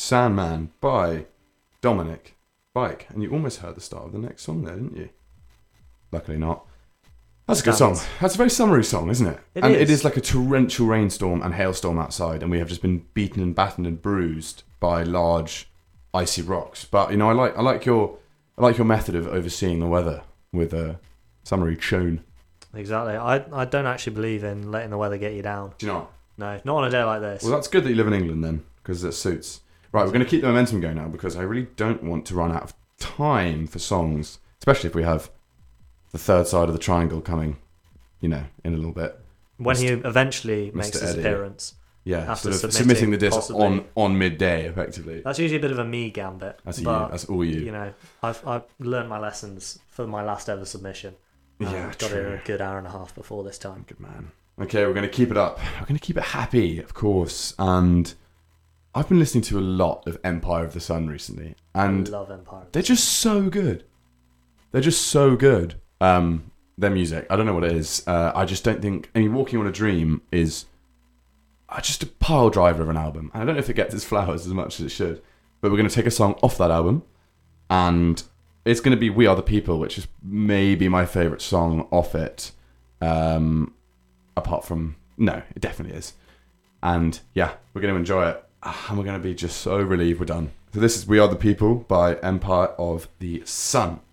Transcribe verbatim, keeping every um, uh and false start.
Sandman by Dominic Fike. And you almost heard the start of the next song there, didn't you? Luckily not. That's a good song. That's a very summery song, isn't it? It and is. it is like a torrential rainstorm and hailstorm outside, and we have just been beaten and battered and bruised by large icy rocks. But you know, I like I like your I like your method of overseeing the weather with a summery tune. Exactly. I I don't actually believe in letting the weather get you down. Do you not? No, not on a day like this. Well, that's good that you live in England then, because it suits. Right, we're going to keep the momentum going now because I really don't want to run out of time for songs, especially if we have the third side of the triangle coming, you know, in a little bit. When Mister he eventually makes Mister his Eddie. appearance. Yeah, After sort of submitting, submitting the disc possibly. on, on midday, effectively. That's usually a bit of a me gambit. That's a but, you. That's all you. You know, I've I've learned my lessons for my last ever submission. Um, Yeah, got true. it in a good hour and a half before this time. Good man. Okay, we're going to keep it up. We're going to keep it happy, of course. And I've been listening to a lot of Empire of the Sun recently, and I love Empire. they're just so good. They're just so good. Um, their music, I don't know what it is. Uh, I just don't think. I mean, Walking on a Dream is uh, just a pile driver of an album. And I don't know if it gets its flowers as much as it should. But we're going to take a song off that album, and it's going to be We Are the People, which is maybe my favourite song off it. Um, apart from, no, it definitely is. And yeah, we're going to enjoy it. Ah, And we're going to be just so relieved we're done. So this is We Are the People by Empire of the Sun.